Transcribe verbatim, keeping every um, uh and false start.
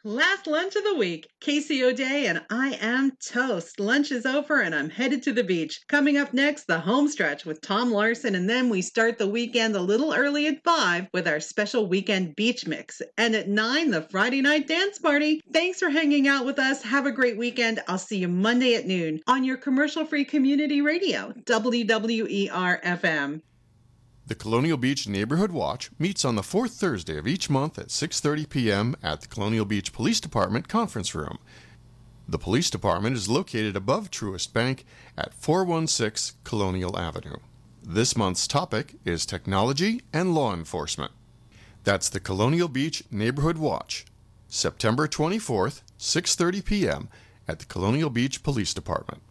Last lunch of the week. Casey O'Day and I am toast. Lunch is over and I'm headed to the beach. Coming up next, the home stretch with Tom Larson, and then we start the weekend a little early at five with our special weekend beach mix. And at nine, the Friday night dance party. Thanks for hanging out with us. Have a great weekend. I'll see you Monday at noon on your commercial-free community radio, W W E R F M. The Colonial Beach Neighborhood Watch meets on the fourth Thursday of each month at six thirty p.m. at the Colonial Beach Police Department Conference Room. The Police Department is located above Truist Bank at four one six Colonial Avenue. This month's topic is technology and law enforcement. That's the Colonial Beach Neighborhood Watch, September twenty-fourth, six thirty p.m. at the Colonial Beach Police Department.